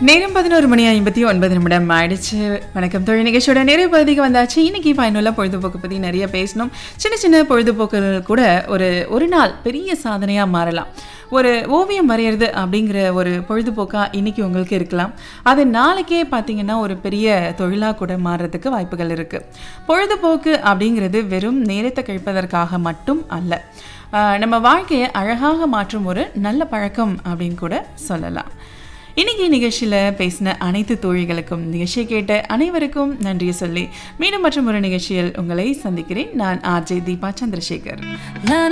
நேரம் 11:59 ஆயிடுச்சு. வணக்கம் தோழி, நிகழ்ச்சியோட நிறைவு பகுதிக்கு வந்தாச்சு. இன்னைக்கு பயனுள்ள பொழுதுபோக்கு பற்றி நிறைய பேசணும். சின்ன சின்ன பொழுதுபோக்குகள் கூட ஒரு நாள் பெரிய சாதனையாக மாறலாம். ஒரு ஓவியம் வரைகிறது அப்படிங்கிற ஒரு பொழுதுபோக்காக இன்னைக்கு உங்களுக்கு இருக்கலாம். அது நாளைக்கே பார்த்தீங்கன்னா ஒரு பெரிய தொழிலாக கூட மாறுறதுக்கு வாய்ப்புகள் இருக்குது. பொழுதுபோக்கு அப்படிங்கிறது வெறும் நேரத்தை கழிப்பதற்காக மட்டும் அல்ல, நம்ம வாழ்க்கையை அழகாக மாற்றும் ஒரு நல்ல பழக்கம் அப்படின்னு கூட சொல்லலாம். இன்னைக்கு நிகழ்ச்சியில் பேசின அனைத்து தோழிகளுக்கும், நிகழ்ச்சியை கேட்ட அனைவருக்கும் நன்றியை சொல்லி மீண்டும் மற்றும் ஒரு நிகழ்ச்சியில் உங்களை சந்திக்கிறேன். நான் ஆர்ஜே தீபா சந்திரசேகர்.